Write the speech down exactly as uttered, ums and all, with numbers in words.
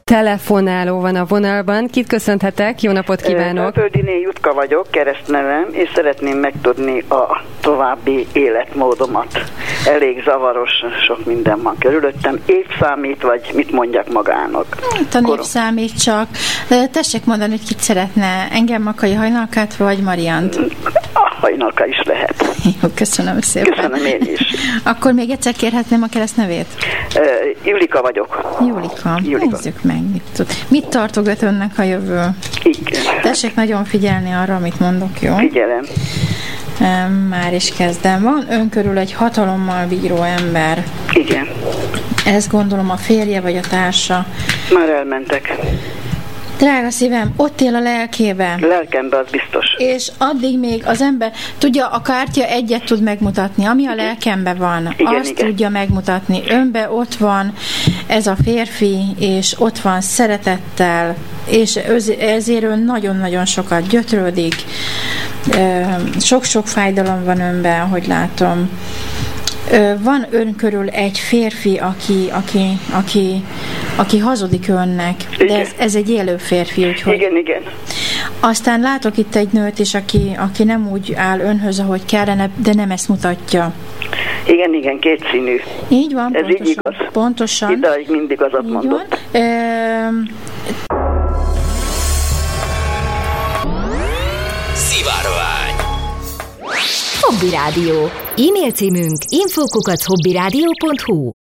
telefonáló van a vonalban. Kit köszönhetek? Jó napot kívánok! Földiné Jutka vagyok, keresztnevem, és szeretném megtudni a további életmódomat. Elég zavaros, sok minden van körülöttem. Év számít, vagy mit mondjak magának? Hát a név számít csak. Tessék mondani, hogy kit szeretne. Engem, Makai Hajnalkát, vagy Mariant? A Hajnalka is lehet. Jó, köszönöm szépen. Köszönöm én is. Akkor még egyszer kérhetném a keresztnevét? Uh, Julika vagyok. Julika. Julika. Nézzük meg. Mit, tud. mit tartogat önnek a jövő? Igen. Tessék nagyon figyelni arra, amit mondok, jó? Figyelem. Már is kezdem. Van ön körül egy hatalommal bíró ember. Igen. Ezt gondolom a férje vagy a társa. Már elmentek. Drága szívem, ott él a lelkében. Lelkemben, az biztos. És addig még az ember, tudja, a kártya egyet tud megmutatni, ami a lelkemben van, igen, azt igen. tudja megmutatni. Önbe ott van ez a férfi, és ott van szeretettel, és ezért ön nagyon-nagyon sokat gyötrődik. Sok-sok fájdalom van önben, ahogy látom. Van ön körül egy férfi, aki, aki, aki, aki hazudik önnek, igen. de ez, ez egy élő férfi, úgyhogy... Igen, igen. Aztán látok itt egy nőt is, aki, aki nem úgy áll önhöz, ahogy kellene, de nem ezt mutatja. Igen, igen, kétszínű. Így van, ez pontosan. így igaz. Pontosan. Idáig mindig azat így mondott. Van. E- Szivárvány. Hobby Rádió. E-mail címünk info kukac hobbyradio pont hu.